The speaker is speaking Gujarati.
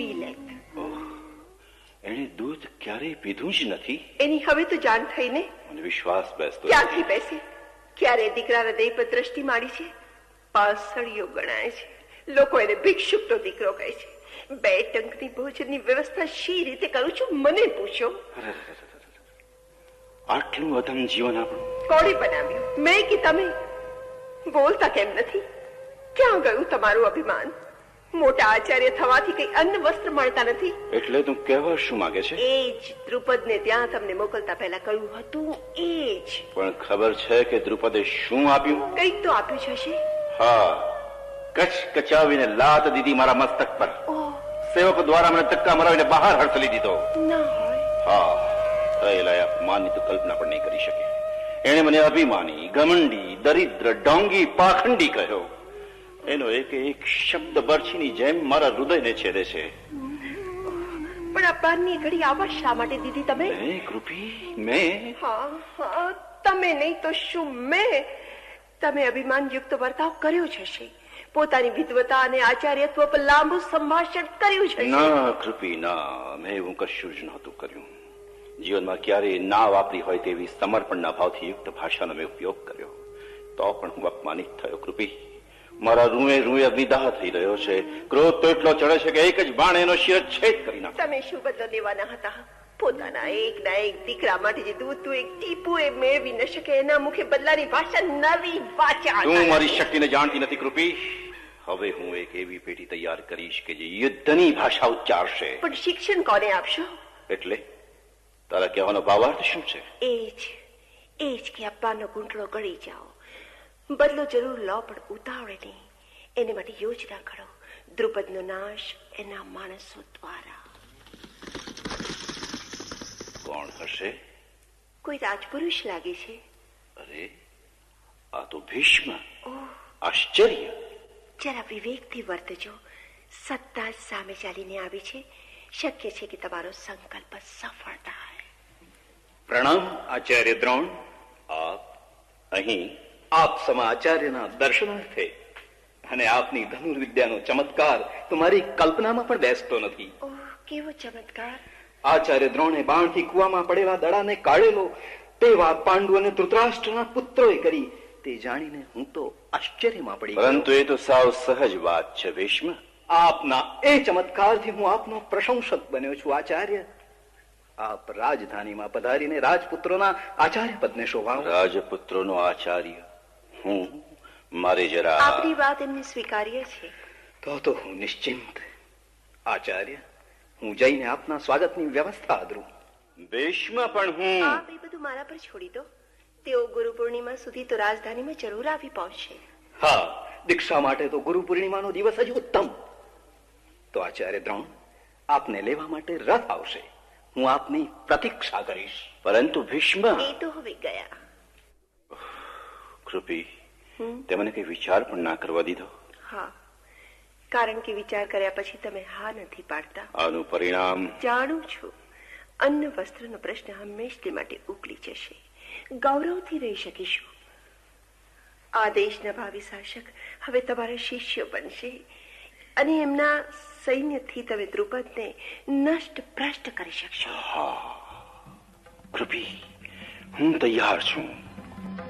પી લેત. એને દૂધ ક્યારેય પીધું જ નથી. એની હવે તો જાણ થઈ ને. મને વિશ્વાસ બેસતો. ક્યાંથી બેસે? ક્યારે દીકરા હૃદય પર દ્રષ્ટિ મારી છે? પાસળીઓ ગણાય છે. લોકો એને ભિક્ષુકનો દીકરો કહે છે. 2 ટંકની ભોજનની વ્યવસ્થા શી રીતે કરું છું મને પૂછો. આટલું અધમ જીવન આપણું કોણે બનાવ્યું? મેં કે તમે? બોલતા કેમ નથી? ક્યાં ગયું તમારું અભિમાન? મોટા આચાર્ય થવાથી કઈ અન્ન વસ્ત્ર મળતા નથી. એટલે તું કહેવા શું માંગે છે? એ જ દ્રુપદને ત્યાં તમને મોકલતા પહેલા કહ્યું હતું એ જ. પણ ખબર છે કે દ્રુપદે શું આપ્યું? કઈક તો આપ્યું છે. હા, કચ કચાવીને લાત દીધી મારા મસ્તક પર. સેવકો દ્વારા મને ધક્કા મરાવીને બહાર હડસલી દીધો. ના હોય. હા, થયેલા અપમાનની તો કલ્પના પણ નહીં કરી શકે. એને મને અભિમાની, ઘમંડી, દરિદ્ર, ડોંગી, પાખંડી કહ્યો. એનો એક એક શબ્દ બરછીની જેમ મારા હૃદયને છેદે છે. પણ અપમાનની ઘડી આવા શા માટે દીધી તમે? કૃપી, મેં? હા, તમે નહીં તો શું મેં? તમે અભિમાન યુક્ત વર્તાવ કર્યો છે. પોતાની વિદ્વતા અને આચાર્યત્વ પર લાંબુ સંભાષણ કર્યું છે. ના કૃપી, ના, મેં એવું કશું જ નહોતું કર્યું. જીવનમાં ક્યારેય ના વાપરી હોય તેવી સમર્પણના ભાવથી યુક્ત ભાષાનો મેં ઉપયોગ કર્યો. તો પણ હું અપમાનિત થયો. કૃપી, મારા રૂએ રૂએ અગ્નિદાહ થઈ રહ્યો છે. ક્રોધ તો એટલો ચડે છે કે એક જ બાણ એનો શિરચ્છેદ કરી નાખે. તમે શું બદલો દેવાના હતા? પોતાના એકના એક દીકરા માટે જે દૂધ તું એક ટીપું એ મેળવી ન શકે એના મુખે બદલાની ભાષા નવી વાચા. તું મારી શક્તિને જાણતી નથી કૃપી. હવે હું એક એવી પેઢી તૈયાર કરીશ કે જે યુદ્ધની ભાષા ઉચ્ચારશે. પણ શિક્ષણ કોને આપશો? એટલે તારા કહેવાનો ભાવાર્થ શું છે? એ જ કે અપ્પાનો ગુંટળો ગળી જાઓ. બદલો જરૂર લો પણ ઉતાવળે નહીં. એને માટે યોજના કરો. દ્રુપદનો નાશ એના માણસો દ્વારા. કોણ હશે? કોઈ રાજપુરુષ લાગે છે. અરે, આ તો ભીષ્મ. આશ્ચર્ય. જરા વિવેકથી વર્તજો. સત્તા સામે ચાલીને આવી છે. શક્ય છે કે તમારો સંકલ્પ સફળ થાય. પ્રણામ આચાર્ય દ્રોણ. આપ અહીં આપ સમા આચાર્યના દર્શનાર્થે, અને આપની ધનુર્વિદ્યાનો ચમત્કાર તમારી કલ્પનામાં પણ બેસતો નથી. કેવો ચમત્કાર? આચાર્ય દ્રોણે બાણથી કુવામાં પડેલા દડાને કાઢેલો તે વાત પાંડુ અને ધૃતરાષ્ટ્રના પુત્રોએ કરી તે જાણીને હું તો આશ્ચર્યમાં પડી. પરંતુ એ તો સાવ સહજ વાત છે ભીષ્મ. આપના એ ચમત્કારથી હું આપનો પ્રશંસક બન્યો છું આચાર્ય. આપ રાજધાનીમાં પધારીને રાજપુત્રોના આચાર્ય પદને શોભાવો. રાજપુત્રોનો આચાર્ય હું? મારે જરા. આપની વાત એમને સ્વીકાર્ય છે. તો હું નિશ્ચિંત. આચાર્ય, હું જઈને આપના સ્વાગતની વ્યવસ્થા આદરું. ભીષ્મ, પણ હું. આપ એ બધું મારા પર છોડી દો. તેઓ ગુરુ પૂર્ણિમા સુધી તો રાજધાનીમાં જરૂર આવી પહોંચશે. હા, દીક્ષા માટે તો ગુરુ પૂર્ણિમાનો દિવસ જ ઉત્તમ. તો આચાર્ય દ્રોણ, આપને લેવા માટે રથ આવશે. હું આપની પ્રતીક્ષા કરીશ. પરંતુ ભીષ્મ. એ તો હવે ગયા. કૃપી, તે મને કઈ વિચાર પણ ના કરવા દીધો. હા, કારણ કે વિચાર કર્યા પછી તમે હા નથી પાડતા. આનું પરિણામ જાણું છું. અન્ન વસ્ત્રનો પ્રશ્ન હંમેશથી માટે ઉકલી જશે. ગૌરવથી રહી શકીશું. આ દેશના ભાવિ શાસક હવે તમારા શિષ્યો બનશે અને એમના સૈન્યથી તમે દ્રુપદને નષ્ટ ભ્રષ્ટ કરી શકશો. હા કૃપી, હું તૈયાર છું.